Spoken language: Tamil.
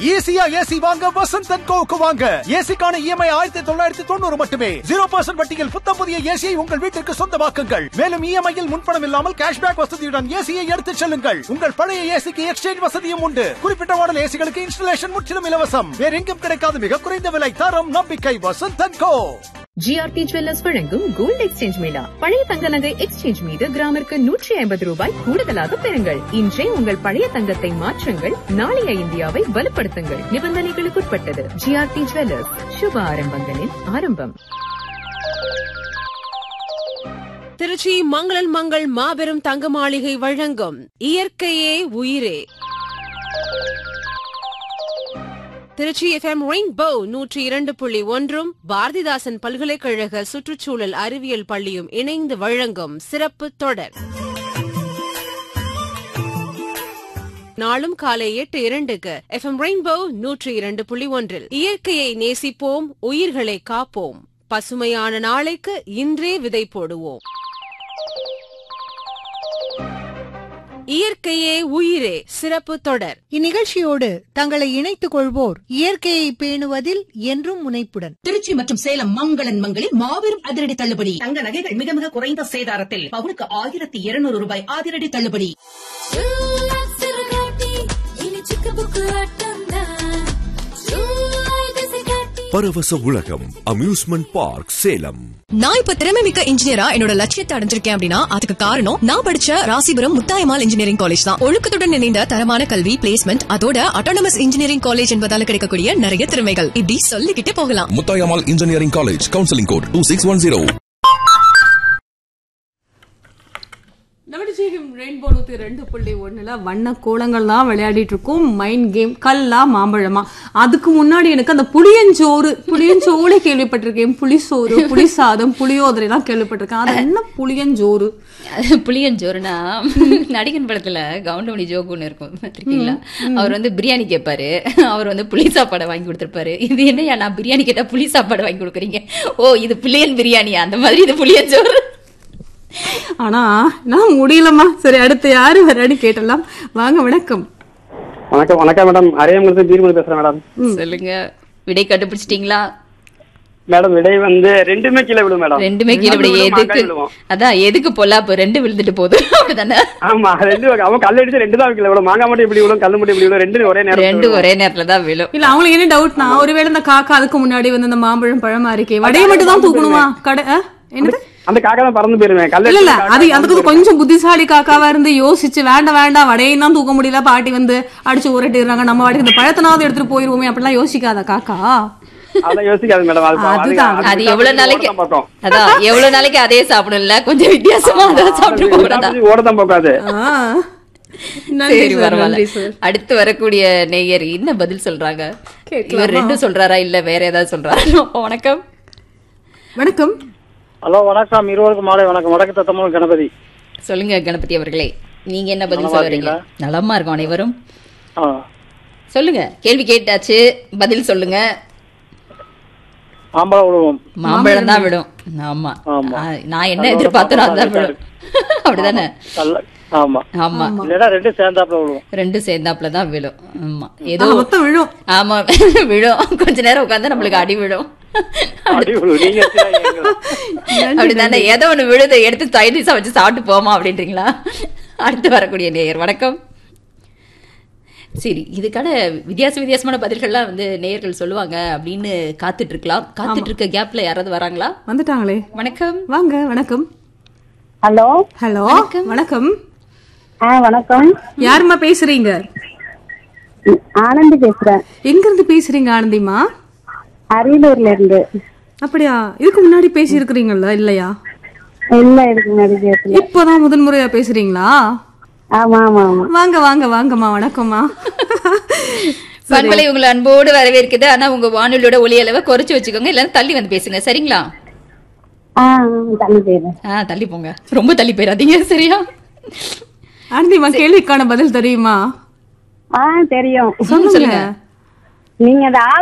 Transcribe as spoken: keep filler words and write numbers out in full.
ஈஸியா ஏசி வாங்க வசந்த் அண்ட் கோவுக்கு வாங்க. ஏசிக்கான இஎம்ஐ ஆயிரத்தி தொள்ளாயிரத்தி தொண்ணூறு மட்டுமே. ஜீரோ பர்சன்ட் வட்டியில் புத்தம் புதிய ஏசியை உங்கள் வீட்டிற்கு சொந்தமாக்குங்கள். மேலும் இஎம்ஐயில் முன்பணம் இல்லாமல் கேஷ்பேக் வசதியுடன் ஏசியை எடுத்துச் செல்லுங்கள். உங்கள் பழைய ஏசிக்கு எக்ஸ்சேஞ்ச் வசதியும் உண்டு. குறிப்பிட்ட மாடல் ஏசிகளுக்கு இன்ஸ்டாலேஷன் முற்றிலும் இலவசம். வேற எங்கும் கிடைக்காத மிக குறைந்த விலை, தரம், நம்பிக்கை. Vasanth and go. GRT jewellers வழங்கும் கோல்ட் எக்ஸ்சேஞ்ச் மேளா. பழைய தங்க நகை எக்ஸ்சேஞ்ச் மீது கிராமிற்கு நூற்றி ஐம்பது ரூபாய் கூடுதலாக பெறுங்கள். இன்றே உங்கள் பழைய தங்கத்தை மாற்றுங்கள். நாளைய இந்தியாவை வலுப்படுத்துங்கள். நிபந்தனைகளுக்குட்பட்டது. ஜிஆர்டி ஜுவல்லர்ஸ், சுப ஆரம்பங்களின் ஆரம்பம். திருச்சி மங்களன் மங்கள் மாபெரும் தங்க மாளிகை வழங்கும் இயற்கையே உயிரே. திருச்சி எஃப்எம் ரெயின்போ நூற்றி இரண்டு புள்ளி ஒன்றும் பாரதிதாசன் பல்கலைக்கழக சுற்றுச்சூழல் அறிவியல் பள்ளியும் இணைந்து வழங்கும் சிறப்பு தொடர். நாளும் காலை எட்டு இரண்டுக்கு எஃப்எம் ரெயின்போ நூற்றி இரண்டு புள்ளி ஒன்றில் இயற்கையை நேசிப்போம், உயிர்களை காப்போம், பசுமையான நாளைக்கு இன்றே விதை போடுவோம். இயற்கையே உயிரே சிறப்பு தொடர். இந்நிகழ்ச்சியோடு தங்களை இணைத்துக் கொள்வோர் இயற்கையை பேணுவதில் என்றும் முனைப்புடன். திருச்சி மற்றும் சேலம் மங்களன் மங்களில் மாபெரும் அதிரடி தள்ளுபடி. தங்க நகைகள் மிக மிக குறைந்த சேதாரத்தில் பவுனுக்கு ஆயிரத்தி இருநூறு ரூபாய் அதிரடி தள்ளுபடி. பரவச உலகம் அம்யூஸ்மெண்ட் பார்க் சேலம். நான் இப்ப திறமை மிக்க இன்ஜினியரா என்னோட லட்சியத்தை அடைஞ்சிருக்கேன் அப்படின்னா அதுக்கு காரணம் நான் படிச்ச ராசிபுரம் முத்தாயம்மாள் இன்ஜினியரிங் காலேஜ் தான். ஒழுக்கத்துடன் இணைந்த தரமான கல்வி, பிளேஸ்மெண்ட், அதோட அட்டானமஸ் இன்ஜினியரிங் காலேஜ் என்பதால கிடைக்கக்கூடிய நிறைய திறமைகள் இப்படி சொல்லிக்கிட்டே போகலாம். Muthayammal engineering college, counselling code two six one zero. Rainbow நூத்தி ரெண்டு புள்ளி ஒண்ணுல வண்ண கோலங்கள் தான் விளையாடிட்டு இருக்கோம். மைண்ட் கேம் கல்லா மாம்பழமா. அதுக்கு முன்னாடி எனக்கு அந்த புளியஞ்சோறு புளியஞ்சோறு கேள்விப்பட்டிருக்கேன். புளிசோறு, புளி சாதம், புளியோதரை எல்லாம் கேள்விப்பட்டிருக்கேன். அது என்ன புளியஞ்சோறு? புளியஞ்சோறுனா நடிகன் படத்துல கவுண்டமணி ஜோக் ஒண்ணு இருக்கும் பாத்திருக்கீங்களா? அவர் வந்து பிரியாணி கேட்பாரு, அவர் வந்து புளி சாப்பாடை வாங்கி கொடுத்திருப்பாரு. இது என்னையா நான் பிரியாணி கேட்டா புளி சாப்பாடு வாங்கி கொடுக்குறீங்க? ஓ இது புளியன் பிரியாணியா? அந்த மாதிரி இது புளியஞ்சோறு. ஆனா நான் முடியலமா. சரி, அடுத்து யாரு வரான்னு கேட்டலாம். வாங்க. வணக்கம். வணக்கம். வணக்கம் மேடம். அரியமங்கலத்து தீர்மதி பேசுறேன் மேடம். சொல்லுங்க, விடை கண்டுபிடிச்சிட்டீங்களா? மேடம் விடை வந்து ரெண்டுமே கீழே விழும் மேடம். ரெண்டுமே கீழே விட. எதுக்கு? அதான் எதுக்கு பொல்லாப்பு? ரெண்டு விழுந்துட்டு போதும் அப்படிதானே? ஆமா, ரெண்டு. அவன் கல் அடிச்சு ரெண்டு தான் கீழே விழும். மாங்காய் மட்டும் இப்படி விழும், கல்லு மட்டும் இப்படி விழும். ரெண்டு ஒரே நேரம் ரெண்டு ஒரே நேரத்துல தான் விழும். இல்ல அவங்களுக்கு என்ன டவுட்னா, ஒருவேளை இந்த காக்கா அதுக்கு முன்னாடி வந்து இந்த மாம்பழம் பழமா இருக்கே வடையை மட்டும் தான் தூக்கணுமா? கடை என்னது அந்த காக்கா தான் பறந்து போயிருவேன். இல்ல இல்ல அது அதுக்கு கொஞ்சம் புத்திசாலி காக்காவா இருந்து யோசிச்சு வேண்டாம் வேண்டாம் வடையும் தான் தூக்க முடியல, பாட்டி வந்து அடிச்சு உரட்டிடுறாங்க, நம்ம வாட்டி இந்த பழத்தினாவது எடுத்துட்டு போயிருவோமே அப்படிலாம் யோசிக்காத காக்கா. யோசிக்காது மேடம். அது எவ்வளவு நாளைக்கு அதான் எவ்வளவு நாளைக்கு அதே சாப்பிடல, கொஞ்சம் வித்தியாசமா அதான் சாப்பிட்டு போகக்கூடாது, ஓடதான் போகாது. சரி, பரவாயில்ல. அடுத்து வரக்கூடிய நேயர் என்ன பதில் சொல்றாங்க? இவர் ரெண்டும் சொல்றாரா இல்ல வேற ஏதாவது சொல்றாரா? வணக்கம். வணக்கம். ஹலோ வணக்கம். இருவருக்கும் மாலை வணக்கம். வடக்கு தத்தமூல் கணபதி. சொல்லுங்க கணபதி அவர்களே, நீங்க என்ன பதில் சொல்றீங்க? நலமா இருக்கும் அனைவரும். சொல்லுங்க, கேள்வி கேட்டாச்சு, பதில் சொல்லுங்க. மாம்பழம் விடுவோம். மாம்பழம் தான் விடும். ஆமா, நான் என்ன எதிர்பார்த்தனோ அதான் விடும். அப்படிதானே? ஆமா ஆமா. ரெண்டு சேர்ந்தாப்ல விழும். ரெண்டு சேர்ந்தாப்ல தான் விழும். ஆமா, ஏதோ விழும். ஆமா விழும். கொஞ்ச நேரம் உட்கார்ந்தா நம்மளுக்கு அடி விழும். அப்படிதானே? ஏதோ ஒண்ணு விழுது எடுத்து தைரியசா வச்சு சாப்பிட்டு போமா அப்படின்றீங்களா? அடுத்து வரக்கூடிய நேயர். வணக்கம். சரி, இதுக்கான வித்தியாச வித்தியாசமான பதில்கள்லாம் வந்து நேயர்கள் சொல்லுவாங்க அப்படின்னு காத்துட்டு இருக்கலாம். காத்துட்டு இருக்க கேப்ல யாராவது வராங்களா? வந்துட்டாங்களே. வணக்கம். வாங்க. வணக்கம். ஹலோ. ஹலோ. வணக்கம். வணக்கம். யாருமா பேசுறீங்க? ஆனந்தி பேசுறேன். எங்க இருந்து பேசுறீங்க ஆனந்திமா? அரியலூர்ல இருந்து. அப்படியா? இதுக்கு முன்னாடி பேசி இருக்கிறீங்களா? இல்லையா? இல்ல, இதுக்கு முன்னாடி பேசல. இப்பதான் முதல் முறையா பேசுறீங்களா? ஆமா ஆமா ஆமா. வாங்க வாங்க வாங்கம்மா. வணக்கம்மா. பண்பலை உங்களை அன்போடு வரவேற்குது. ஆனா உங்க வானொலியோட ஒலி அளவை குறைச்சு வச்சுக்கோங்க, இல்ல தள்ளி வந்து பேசுங்க. சரிங்களா? தள்ளி போயிடுறேன். ஆஹ் தள்ளி போங்க, ரொம்ப தள்ளி போயிடாதீங்க. சரியா? ஆனந்திமா, கேள்விக்கான பதில் தெரியுமா? ஆஹ் தெரியும். சொல்லுங்க. நீங்க